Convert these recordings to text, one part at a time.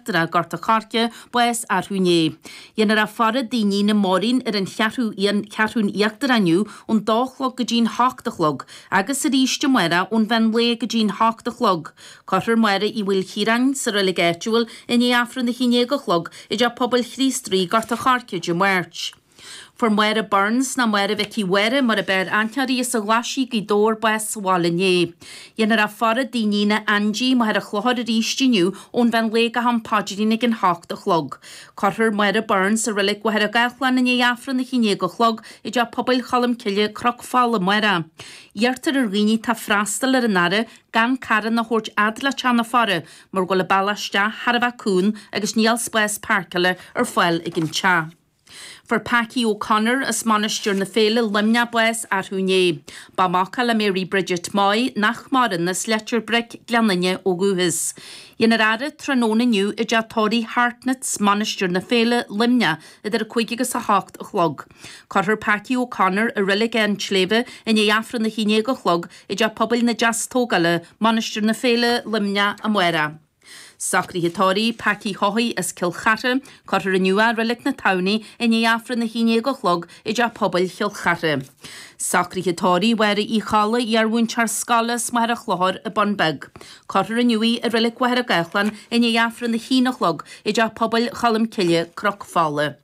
iachtra garta charce bues arhúné. Ienar a fara daoine na mórin an chearún iachtar aniu ón dálog go dín háchtachlog, agus a ríiste muera ón ven le go dín háchtachlog. Corthar muera I bhfuil chirang sa religéitual in afran na chiné go chlog, I ja pobl chrístrí garta charce de muirt. For muera Burns na muera Vicky Were mar a ber ancharí sa glasi gydor bes walinné. Ienar a fara daoine Angie mar a chlohar a rístiniu ón ven le a ham padrinig in háchtachlog. Corthar muera Burns a rilig war a gachlan in afran na chiné go chlog, I ja pobl chalam cille croc fála muera. Iartar a rini ta frastal ar anara gan caran na hort adla chana fara mar gola balasta harabacún agus níal spes parkala ar foiil igin cha. For Packy O'Connor as manister na féle limna bues arhúné. Ba maca la Mary Bridget Moy nach marin na sletcher brick glanine o guhis. Ienar ara tranona niu I ja tori Hartnets manister na féle limna idir a cuigigus a hácht a chlog. Corthar Packy O'Connor a rilig en chleve in afran na chiné go chlog I ja pobl na jas tógala manister na féle limna a muera. Sacri hitori Packy Hohi as Kilchate, Corthar a nua rilig na tawni in afran na chiné go chlog I ja pobl Kilchate. Sacri hitori were I chala I arwyn char scalas mar a chlohor a bonbeg. Corthar a nui a rilig war a gachlan in afran na chiné chlog I ja pobl chalam cille croc fála.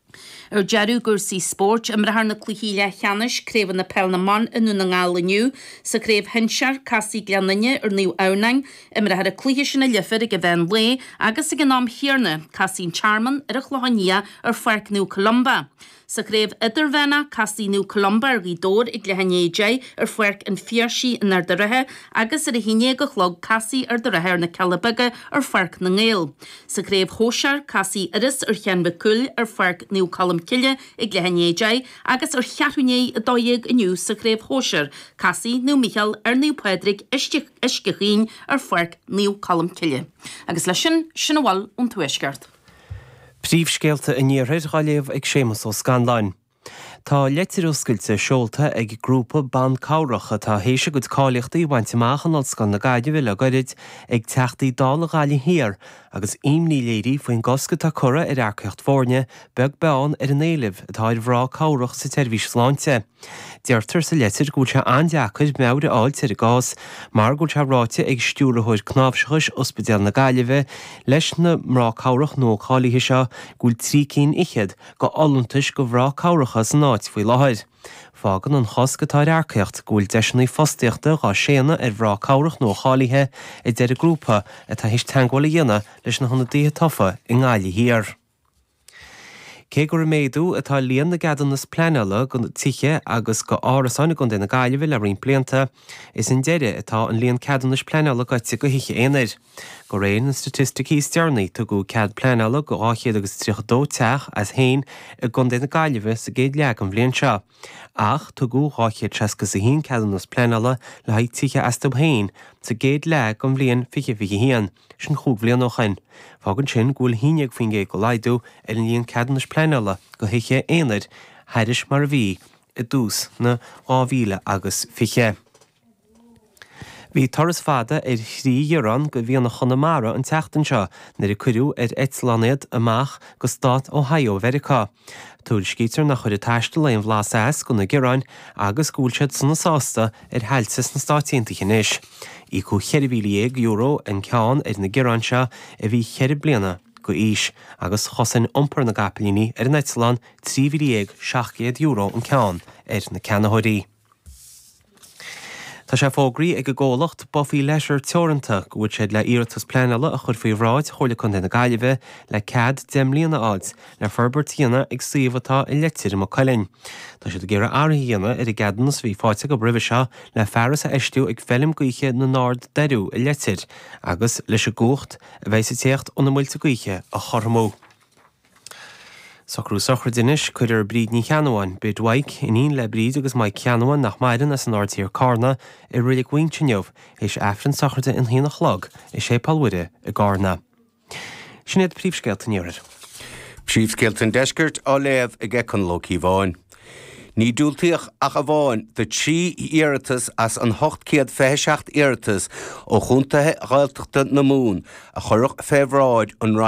Jeru gursi sport ymrahar na cluhíle cheannis crevan na pel na man in na ngála niu, sa crev hinchar casi glanine niu awnang ymrahar a cluhis na lyffer ag a ven le, agus ag a nam hierne casin charman a chlohania farc niu Columba. Sa crev idirvena casi niu Columba ar gidor I glehanejai farc an fiersi in ar dyrehe, agus ar a hiné go chlog casi ar dyrehe na Calabaga farc na ngéil. Sa crev hoshar casi iris chen becul farc niu Colum Kille I glehanejai, agus chearúné a dóig iniu sa crev hoshar, casi niu Michael niu Pedrig isgechin farc niu Colum Kille. Agus leis sin awal ón tuisgart. Príomhscéalta in níorthaid gáileamh ag sémas ó Scanlain. Tá letir oscailte seolta ag grúpa ban cáracha tá héise go cáileachtaí bhaint amachchan al scan na gaiide bhile gorid ag teachtaí dála gáile hir agus imní léirí faoin gosca tá cura ar airceacht fórne beg beán ar an éileh atá ar bhrá cárach sa teirvís sláinte. Deirtar sa letir go se andeachid meabhar áil tir a gás, mar go se ráite ag stúrathir cnábhseachas ospidéal na gaiileh leis na mrá cárach nó chálaithe seo gúil trí cín ichead go allantais go bhrá cárachas an áit faoi láthir. Fágan an choscatá airceacht gúil deisinaí fostaíochta gá séana ar bhrá cárach nó chálaithe I deir a grúpa atá hís teaghála dhéana leis na honadíthe tofa I ngáile hir. Cé gur méadú atá líon na gadannas pleanala go tiche agus go árasána gon na gaiileh le rion blianta is an deire atá an líon cadannas pleanala goite go hiiche éanair. Go réon an statisticí stearnaí tu go cad pleanala go 8 agus 32 teach as hain a gon na gaiileh sa géad leag an bblion seo. Ach tu go 8 trescas a hín cadannas pleanala le haid tiche astab hain sa géad leag an bblion fiche hían sin chúg bblion ó chain. Fágan sin gúil híineag faoin gé go laidú ar an líon cadannas pleanala go hiiche éanair heiris mar bhí I dús na 2000 agus fiche. Bhí toras fada ar thrí dhearán go bhíonna Chonamara an teachtain seo nar a cuireú ar Eitleaniad amach go Stát Ohio Verica. Túil scítar nach chuir taistil le an bhlás as go na ghearáin agus gúilsead sanna sásta ar heiltas na stáitianta inis. Í go €100,000 an ceann ar na ghearáin seo a bhí 10 bliana go ís agus chosan iompar na gapalíní ar an Eitleán €3,700 an ceann ar na ceannathirí. Tá sé fógraí ag go ggólacht bofií leisir teoranta go bhfuil siad le iartas pleanala a chur faoi bhráid chola chun na gaiileh le cad demlíonna áid le ferbertíana ag suomhatá I letir mo coilinn. Tá siad ggéire airthaíana ar I gadannas bhí fáite go bribh seo le fearras a eistú ag felim gaoiche na náird deirú I letir agus leis a gúcht a bheith sa teocht ó na muilte gaoiche a chormó. Sacrú sochar dinis chuidir bríd ní cheanháin, bid waig iníon le bríd agus mai ceanháin nach maidan as an áirtíar carna I rilig wingtinneomh éis efran sacharta in híanach log I sé palhuide I gárna. Sinnéad príomhscéalt an iarad. Príomhscéalt an deisgurt á léamh I gcechan lócí bháin. Ní dúltaíoch ach a bháin de 3 iarratas as an 827 iarratas ó chuntathe ghailteachta na mún a churach febhráid an